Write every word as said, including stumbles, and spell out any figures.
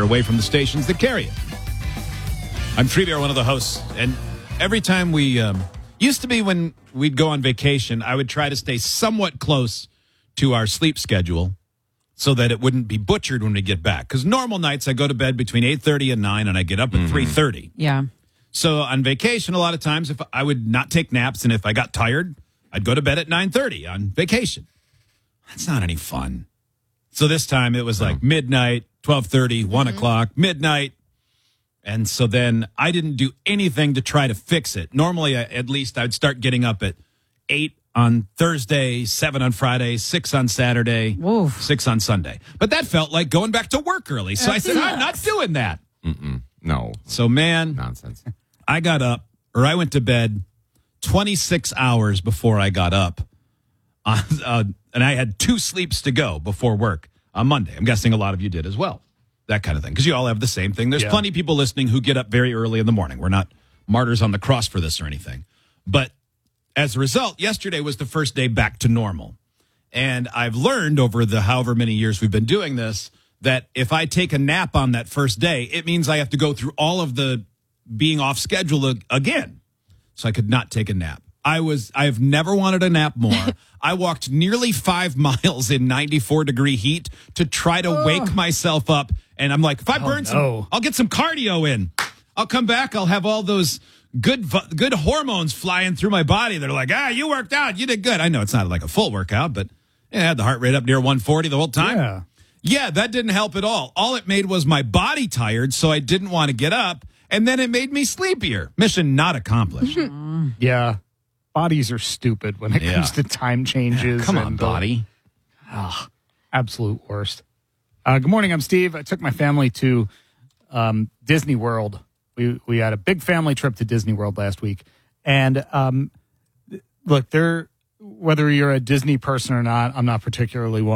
away from the stations that carry it. I'm Treebear, one of the hosts, and every time we um, used to be when we'd go on vacation, I would try to stay somewhat close to our sleep schedule so that it wouldn't be butchered when we get back. Because normal nights I go to bed between eight thirty and nine, and I get up at mm-hmm. three thirty. Yeah. So on vacation, a lot of times, if I would not take naps, and if I got tired, I'd go to bed at nine thirty on vacation. That's not any fun. So this time it was like oh. midnight, twelve thirty, one mm-hmm. o'clock, midnight. And so then I didn't do anything to try to fix it. Normally, I, at least, I'd start getting up at eight on Thursday, seven on Friday, six on Saturday, Oof. six on Sunday. But that felt like going back to work early. So That's I said, nuts. I'm not doing that. Mm-mm. No. So, man, nonsense. I got up, or I went to bed twenty-six hours before I got up. Uh, uh, and I had two sleeps to go before work on Monday. I'm guessing a lot of you did as well. That kind of thing, because you all have the same thing. There's yeah. plenty of people listening who get up very early in the morning. We're not martyrs on the cross for this or anything. But as a result, yesterday was the first day back to normal. And I've learned over the however many years we've been doing this that if I take a nap on that first day, it means I have to go through all of the being off schedule again. So I could not take a nap. I was, I have never wanted a nap more. I walked nearly five miles in ninety-four degree heat to try to oh. wake myself up. And I'm like, if I oh, burn no. some, I'll get some cardio in. I'll come back. I'll have all those good, good hormones flying through my body. They're like, ah, you worked out. You did good. I know it's not like a full workout, but yeah, I had the heart rate up near one forty the whole time. Yeah. Yeah, that didn't help at all. All it made was my body tired, so I didn't want to get up. And then it made me sleepier. Mission not accomplished. Yeah. Bodies are stupid when it yeah. comes to time changes. Yeah, come on, and, body. Uh, oh, absolute worst. Uh, good morning. I'm Steve. I took my family to um, Disney World. We we had a big family trip to Disney World last week. And um, look, there, whether you're a Disney person or not, I'm not particularly one.